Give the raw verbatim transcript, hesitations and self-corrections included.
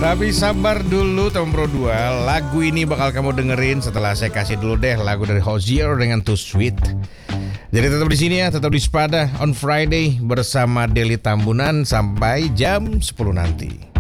Tapi sabar dulu teman Pro dua. Lagu ini bakal kamu dengerin setelah saya kasih dulu deh lagu dari Hozier dengan Too Sweet. Jadi tetap di sini ya, tetap di Sepada on Friday bersama Deli Tambunan sampai jam sepuluh nanti.